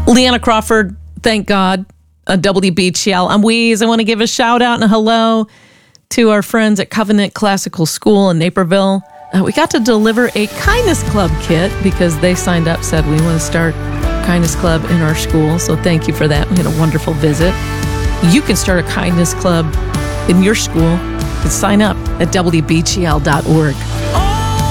Leanna Crawford, thank God. WBCL. I'm Weeze. I want to give a shout out and a hello to our friends at Covenant Classical School in Naperville. We got to deliver a Kindness Club kit because they signed up, said we want to start Kindness Club in our school. So thank you for that. We had a wonderful visit. You can start a Kindness Club in your school and sign up at WBGL.org.